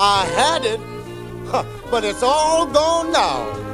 I had it, but it's all gone now.